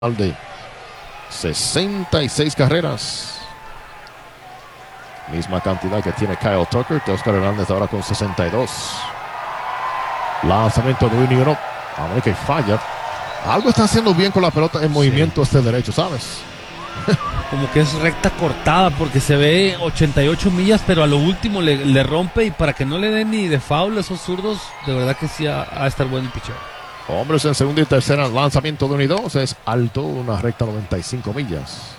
de 66 carreras. Misma cantidad que tiene Kyle Tucker. Teoscar Hernández ahora con 62. Lanzamiento de Winnie Uno. A ver que falla. Algo está haciendo bien con la pelota en movimiento este derecho, ¿sabes? Como que es recta cortada porque se ve 88 millas, pero a lo último le rompe, y para que no le den ni de foul esos zurdos, de verdad que sí ha de estar bueno el picheo. Hombres en segunda y tercera, lanzamiento de 1 y 2, es alto, una recta 95 millas.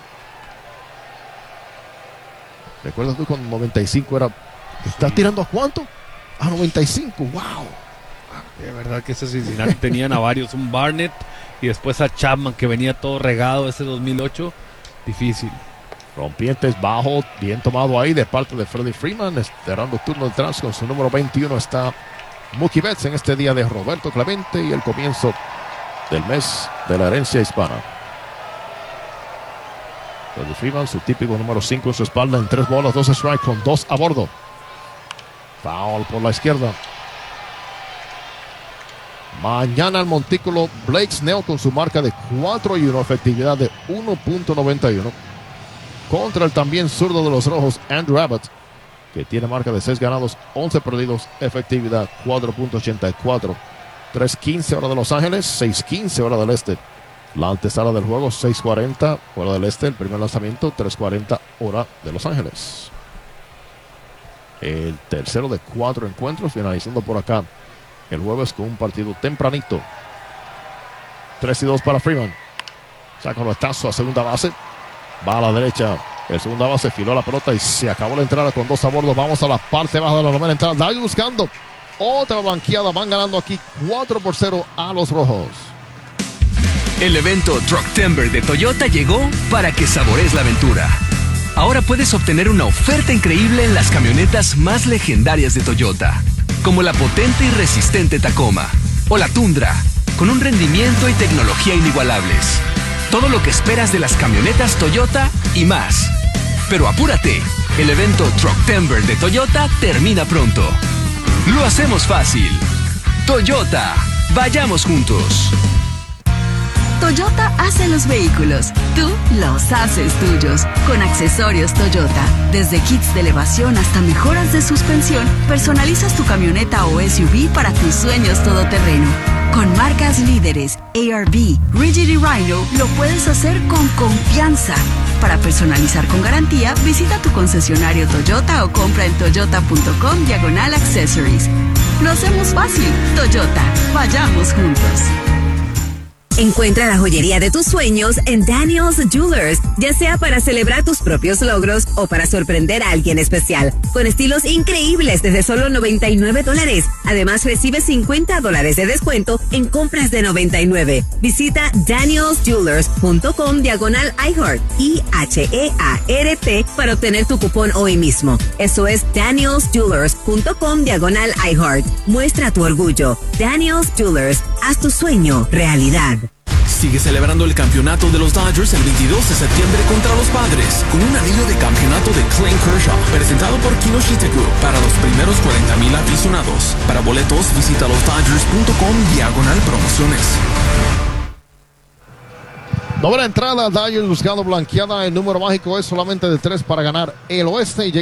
¿Recuerdas tú cuando 95 era? ¿Estás tirando a cuánto? A 95, wow. De verdad que ese Cincinnati tenían a varios, un Barnett y después a Chapman que venía todo regado ese 2008, difícil. Rompientes bajo, bien tomado ahí de parte de Freddie Freeman, cerrando turno detrás con su número 21 está Mookie Betts en este día de Roberto Clemente y el comienzo del mes de la herencia hispana. Freddie Freeman, su típico número 5 en su espalda, en 3 bolas, 2 strikes con 2 a bordo. Foul por la izquierda. Mañana el montículo Blake Snell con su marca de 4-1, efectividad de 1.91. Contra el también zurdo de los rojos, Andrew Abbott, que tiene marca de 6 ganados, 11 perdidos, efectividad 4.84. 3:15 hora de Los Ángeles, 6:15 hora del este. La antesala del juego, 6:40 hora del este. El primer lanzamiento, 3:40 hora de Los Ángeles. El tercero de 4 encuentros, finalizando por acá el jueves con un partido tempranito. 3-2 para Freeman. Saca un batazo a segunda base. Va a la derecha. El segunda base filó la pelota y se acabó la entrada con 2 a bordo. Vamos a la parte baja de la novena entrada. Dale buscando otra blanqueada. Van ganando aquí 4-0 a los rojos. El evento Trucktember de Toyota llegó para que saborees la aventura. Ahora puedes obtener una oferta increíble en las camionetas más legendarias de Toyota, como la potente y resistente Tacoma o la Tundra, con un rendimiento y tecnología inigualables. Todo lo que esperas de las camionetas Toyota y más. Pero apúrate, el evento Trucktember de Toyota termina pronto. Lo hacemos fácil. Toyota, vayamos juntos. Toyota hace los vehículos, tú los haces tuyos. Con accesorios Toyota, desde kits de elevación hasta mejoras de suspensión, personalizas tu camioneta o SUV para tus sueños todoterreno. Con marcas líderes, ARB, Rigid y Rhino, lo puedes hacer con confianza. Para personalizar con garantía, visita tu concesionario Toyota o compra en toyota.com/accessories. Lo hacemos fácil. Toyota, vayamos juntos. Encuentra la joyería de tus sueños en Daniel's Jewelers, ya sea para celebrar tus propios logros o para sorprender a alguien especial, con estilos increíbles desde solo $99. Además, recibe $50 de descuento en compras de $99. Visita danielsjewelers.com/iHeart, IHEART, para obtener tu cupón hoy mismo. Eso es danielsjewelers.com/iHeart. Muestra tu orgullo. Daniel's Jewelers, haz tu sueño realidad. Sigue celebrando el campeonato de los Dodgers el 22 de septiembre contra los Padres, con un anillo de campeonato de Clayton Kershaw, presentado por Kinoshita Group, para los primeros 40,000 aficionados. Para boletos, visita losdodgers.com/promociones. Novena entrada, Dodgers buscando blanqueada. El número mágico es solamente de 3 para ganar el oeste.